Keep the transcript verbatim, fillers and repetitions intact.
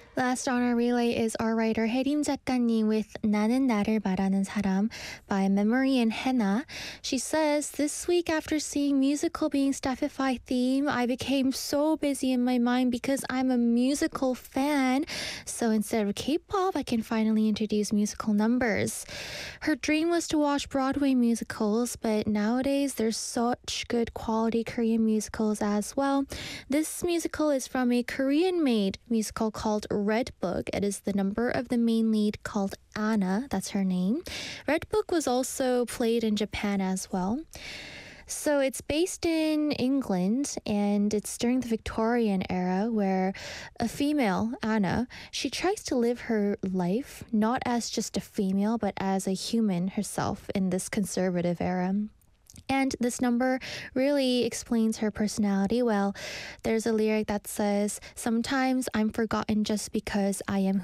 Last on our relay is our writer 혜림 작가님 with 나는 나를 말하는 사람 by Memory and Henna. She says, this week after seeing musical being Stepify theme, I became so busy in my mind because I'm a musical fan. So instead of K-pop, I can finally introduce musical numbers. Her dream was to watch Broadway musicals, but nowadays there's such good quality Korean musicals as well. This musical is from a Korean-made musical called Red Book. It is the number of the main lead called Anna. That's her name. Red Book was also played in Japan as well. So it's based in England, and it's during the Victorian era where a female, Anna, she tries to live her life not as just a female, but as a human herself in this conservative era. And this number really explains her personality well. There's a lyric that says, sometimes I'm forgotten just because I am